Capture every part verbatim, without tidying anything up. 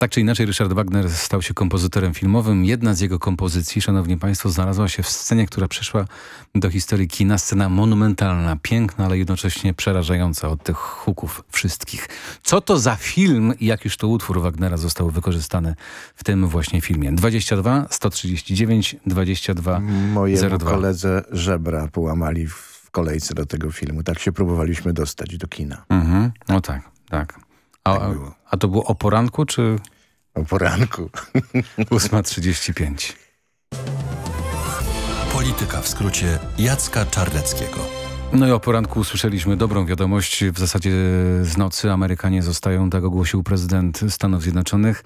Tak czy inaczej, Richard Wagner stał się kompozytorem filmowym. Jedna z jego kompozycji, szanowni państwo, znalazła się w scenie, która przeszła do historii kina. Scena monumentalna, piękna, ale jednocześnie przerażająca od tych huków wszystkich. Co to za film i jak już to utwór Wagnera został wykorzystany w tym właśnie filmie? dwadzieścia dwa sto trzydzieści dziewięć dwadzieścia dwa Mojemu zero dwa. koledze żebra połamali w kolejce do tego filmu. Tak się próbowaliśmy dostać do kina. Mhm. No tak, tak. A, Tak było. a to było o poranku, czy O poranku. ósma trzydzieści pięć? Polityka w skrócie Jacka Czarneckiego. No i o poranku usłyszeliśmy dobrą wiadomość. W zasadzie z nocy Amerykanie zostają, tak ogłosił prezydent Stanów Zjednoczonych.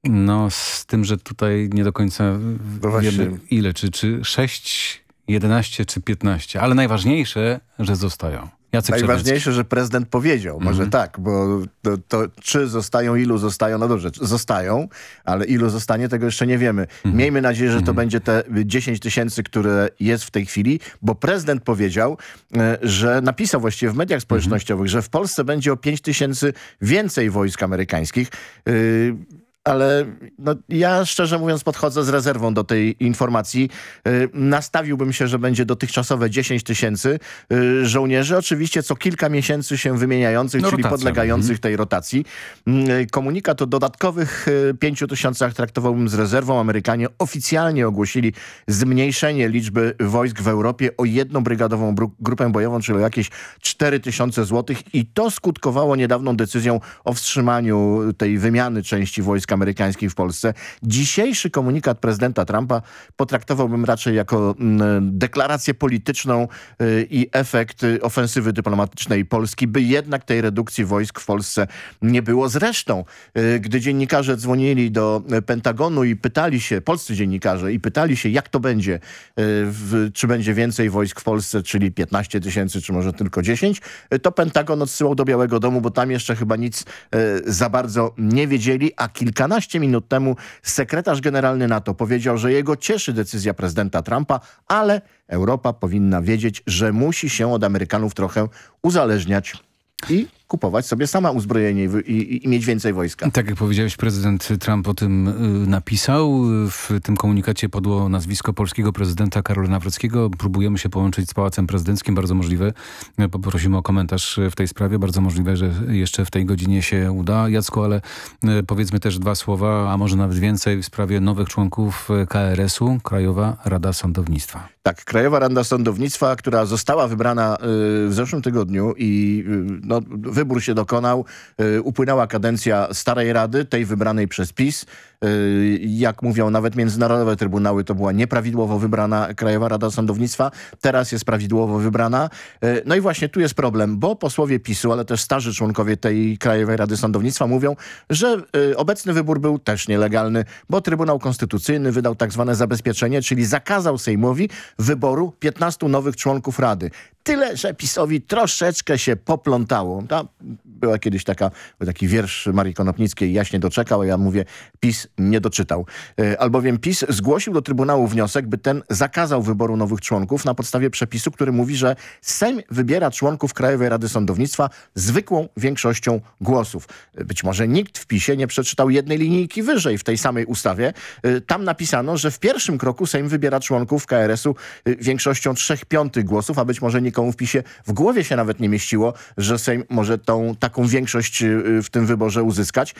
No z tym, że tutaj nie do końca No właśnie. wiemy ile, czy, czy sześć, jedenaście czy piętnaście. Ale najważniejsze, że zostają. Jacek Najważniejsze, że prezydent powiedział. Może Mhm. tak, bo to, to czy zostają, ilu zostają, no dobrze, zostają, ale ilu zostanie, tego jeszcze nie wiemy. Mhm. Miejmy nadzieję, że to będzie te dziesięć tysięcy, które jest w tej chwili, bo prezydent powiedział, e, że napisał właściwie w mediach społecznościowych, Mhm. że w Polsce będzie o pięć tysięcy więcej wojsk amerykańskich. Y, Ale no, ja szczerze mówiąc podchodzę z rezerwą do tej informacji. Y, nastawiłbym się, że będzie dotychczasowe dziesięć tysięcy y, żołnierzy. Oczywiście co kilka miesięcy się wymieniających, No, czyli rotacja. podlegających Mhm. tej rotacji. Y, komunikat o dodatkowych y, pięciu tysiącach traktowałbym z rezerwą. Amerykanie oficjalnie ogłosili zmniejszenie liczby wojsk w Europie o jedną brygadową bru- grupę bojową, czyli o jakieś cztery tysiące złotych i to skutkowało niedawną decyzją o wstrzymaniu tej wymiany części wojsk amerykańskich w Polsce. Dzisiejszy komunikat prezydenta Trumpa potraktowałbym raczej jako mm, deklarację polityczną y, i efekt y, ofensywy dyplomatycznej Polski, by jednak tej redukcji wojsk w Polsce nie było. Zresztą, y, gdy dziennikarze dzwonili do y, Pentagonu i pytali się, polscy dziennikarze, i pytali się, jak to będzie, y, w, czy będzie więcej wojsk w Polsce, czyli piętnaście tysięcy, czy może tylko dziesięć, y, to Pentagon odsyłał do Białego Domu, bo tam jeszcze chyba nic y, za bardzo nie wiedzieli, a kilka Kilkanaście minut temu sekretarz generalny NATO powiedział, że jego cieszy decyzja prezydenta Trumpa, ale Europa powinna wiedzieć, że musi się od Amerykanów trochę uzależniać i kupować sobie sama uzbrojenie i, i, i mieć więcej wojska. Tak jak powiedziałeś, prezydent Trump o tym y, napisał. W tym komunikacie padło nazwisko polskiego prezydenta Karola Nawrockiego. Próbujemy się połączyć z Pałacem Prezydenckim. Bardzo możliwe. Poprosimy o komentarz w tej sprawie. Bardzo możliwe, że jeszcze w tej godzinie się uda. Jacku, ale y, powiedzmy też dwa słowa, a może nawet więcej w sprawie nowych członków K R S-u, Krajowa Rada Sądownictwa. Tak, Krajowa Rada Sądownictwa, która została wybrana y, w zeszłym tygodniu i y, no, wybór się dokonał. Y, upłynęła kadencja starej Rady, tej wybranej przez PiS. Y, jak mówią nawet międzynarodowe trybunały, to była nieprawidłowo wybrana Krajowa Rada Sądownictwa. Teraz jest prawidłowo wybrana. Y, no i właśnie tu jest problem, bo posłowie PiSu, ale też starzy członkowie tej Krajowej Rady Sądownictwa mówią, że y, obecny wybór był też nielegalny, bo Trybunał Konstytucyjny wydał tak zwane zabezpieczenie, czyli zakazał Sejmowi wyboru piętnastu nowych członków Rady. Tyle, że PiS-owi troszeczkę się poplątało. To była kiedyś taka, był taki wiersz Marii Konopnickiej, jaśnie doczekał, a ja mówię, PiS nie doczytał. E, albowiem PiS zgłosił do Trybunału wniosek, by ten zakazał wyboru nowych członków na podstawie przepisu, który mówi, że Sejm wybiera członków Krajowej Rady Sądownictwa zwykłą większością głosów. Być może nikt w PiSie nie przeczytał jednej linijki wyżej w tej samej ustawie. E, tam napisano, że w pierwszym kroku Sejm wybiera członków K R S-u e, większością trzech piątych głosów, a być może nikomu w PiSie w głowie się nawet nie mieściło, że Sejm może tą taką większość w tym wyborze uzyskać.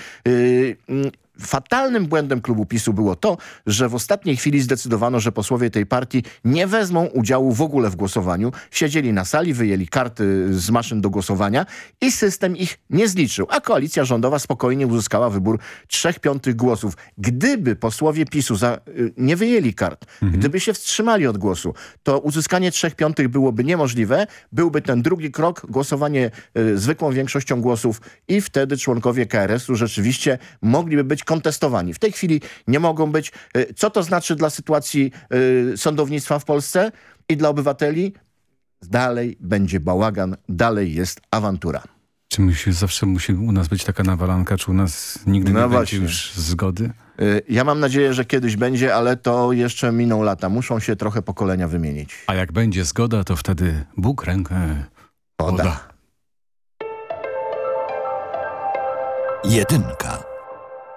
Fatalnym błędem klubu PiSu było to, że w ostatniej chwili zdecydowano, że posłowie tej partii nie wezmą udziału w ogóle w głosowaniu. Siedzieli na sali, wyjęli karty z maszyn do głosowania i system ich nie zliczył, a koalicja rządowa spokojnie uzyskała wybór trzech piątych głosów. Gdyby posłowie PiSu za, nie wyjęli kart, mhm. gdyby się wstrzymali od głosu, to uzyskanie trzech piątych byłoby niemożliwe. Byłby ten drugi krok, głosowanie y, zwykłą większością głosów i wtedy członkowie K R S-u rzeczywiście mogliby być kontestowani. W tej chwili nie mogą być. Co to znaczy dla sytuacji y, sądownictwa w Polsce i dla obywateli? Dalej będzie bałagan, dalej jest awantura. Czy musi, zawsze musi u nas być taka nawalanka, czy u nas nigdy no nie właśnie. będzie już zgody? Y, ja mam nadzieję, że kiedyś będzie, ale to jeszcze miną lata. Muszą się trochę pokolenia wymienić. A jak będzie zgoda, to wtedy Bóg rękę poda. Poda. Jedynka.